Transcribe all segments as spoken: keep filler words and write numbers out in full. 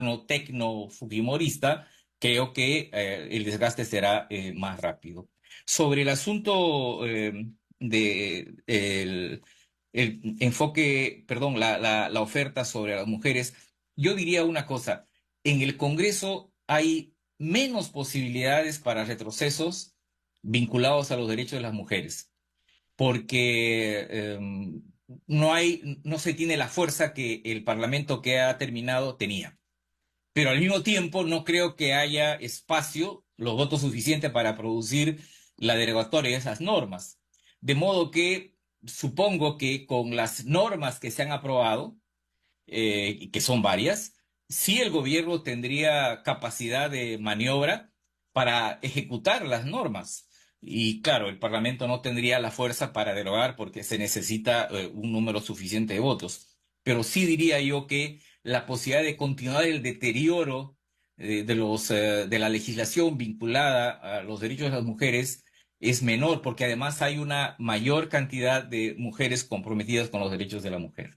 gobierno tecno-fujimorista, creo que eh, el desgaste será eh, más rápido. Sobre el asunto eh, de el, el enfoque, perdón, la, la, la oferta sobre las mujeres, yo diría una cosa, en el Congreso hay menos posibilidades para retrocesos vinculados a los derechos de las mujeres, porque eh, no hay, no se tiene la fuerza que el Parlamento que ha terminado tenía. Pero al mismo tiempo no creo que haya espacio, los votos suficientes para producir la derogatoria de esas normas. De modo que supongo que con las normas que se han aprobado, eh, y que son varias, sí el gobierno tendría capacidad de maniobra para ejecutar las normas. Y claro, el Parlamento no tendría la fuerza para derogar porque se necesita eh, un número suficiente de votos. Pero sí diría yo que la posibilidad de continuar el deterioro eh, de los, eh, de la legislación vinculada a los derechos de las mujeres es menor porque además hay una mayor cantidad de mujeres comprometidas con los derechos de la mujer.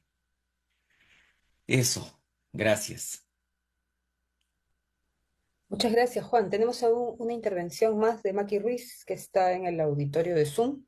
Eso, gracias. Muchas gracias, Juan. Tenemos aún una intervención más de Maki Ruiz, que está en el auditorio de Zoom.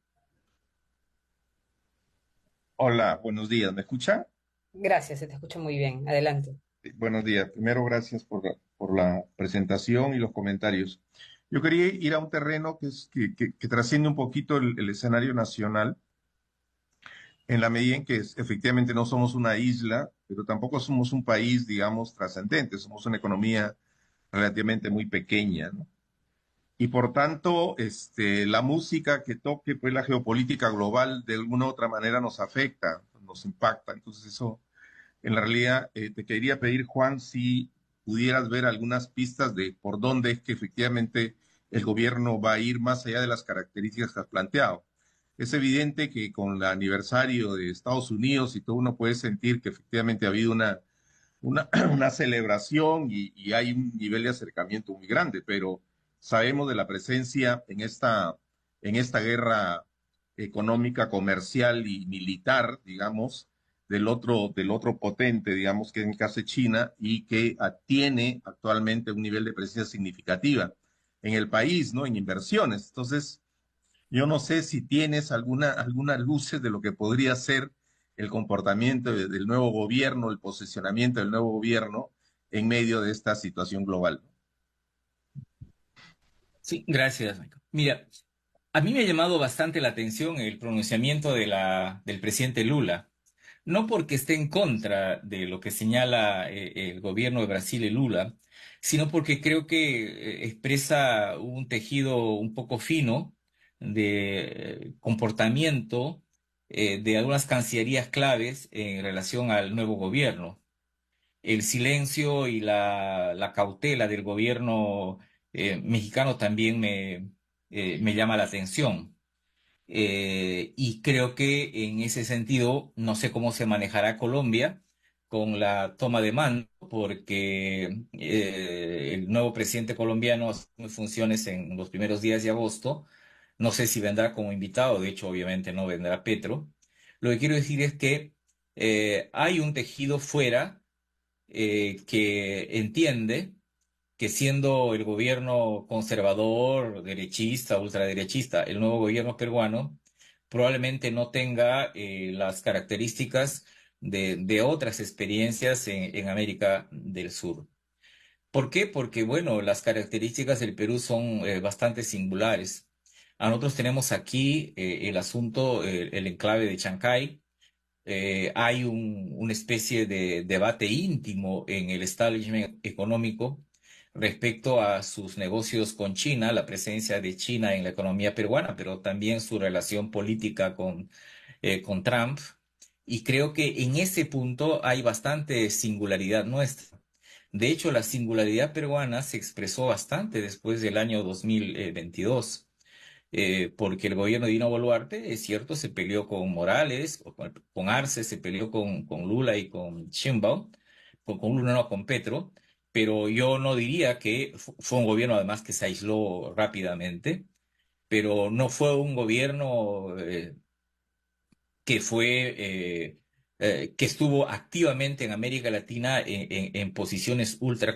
Hola, buenos días. ¿Me escucha? Gracias, se te escucha muy bien. Adelante. Eh, Buenos días. Primero, gracias por la, por la presentación y los comentarios. Yo quería ir a un terreno que, es, que, que- que trasciende un poquito el, el escenario nacional, en la medida en que es- efectivamente no somos una isla, pero tampoco somos un país, digamos, trascendente. Somos una economía relativamente muy pequeña, ¿no? Y por tanto, este, la música que toque, pues la geopolítica global de alguna u otra manera nos afecta, nos impacta. Entonces eso en la realidad, eh, te quería pedir, Juan, si pudieras ver algunas pistas de por dónde es que efectivamente el gobierno va a ir más allá de las características que has planteado. Es evidente que con el aniversario de Estados Unidos y todo uno puede sentir que efectivamente ha habido una, una, una celebración y, y hay un nivel de acercamiento muy grande, pero sabemos de la presencia en esta, en esta guerra económica, comercial y militar, digamos, del otro, del otro potente, digamos, que en el caso de China, y que ah, tiene actualmente un nivel de presencia significativa en el país, ¿no? En inversiones. Entonces, yo no sé si tienes alguna, alguna luces de lo que podría ser el comportamiento de- del nuevo gobierno, el posicionamiento del nuevo gobierno en medio de esta situación global. Sí, gracias, Michael. Mira, a mí me ha llamado bastante la atención el pronunciamiento de la, del presidente Lula. No porque esté en contra de lo que señala eh, el gobierno de Brasil y Lula, sino porque creo que eh, expresa un tejido un poco fino de eh, comportamiento eh, de algunas cancillerías claves en relación al nuevo gobierno. El silencio y la, la cautela del gobierno eh, mexicano también me, eh, me llama la atención. Eh, y creo que en ese sentido, no sé cómo se manejará Colombia con la toma de mando, porque eh, el nuevo presidente colombiano asume funciones en los primeros días de agosto. No sé si vendrá como invitado, de hecho, obviamente no vendrá Petro. Lo que quiero decir es que eh, hay un tejido fuera eh, que entiende que siendo el gobierno conservador, derechista, ultraderechista, el nuevo gobierno peruano probablemente no tenga eh, las características de, de otras experiencias en, en América del Sur. ¿Por qué? Porque, bueno, las características del Perú son eh, bastante singulares. A nosotros tenemos aquí eh, el asunto, eh, el enclave de Chancay. Eh, hay un- una especie de debate íntimo en el establishment económico respecto a sus negocios con China, la presencia de China en la economía peruana, pero también su relación política con, eh, con Trump. Y creo que en ese punto hay bastante singularidad nuestra. De hecho, la singularidad peruana se expresó bastante después del año dos mil veintidós, eh, porque el gobierno de Dina Boluarte, es cierto, se peleó con Morales, o con, con Arce, se peleó con, con Lula y con Sheinbaum, con, con Lula no, con Petro, pero yo no diría que fu- fue un gobierno además que se aisló rápidamente, pero no fue un gobierno eh, que fue eh, eh, que estuvo activamente en América Latina en, en- en posiciones ultra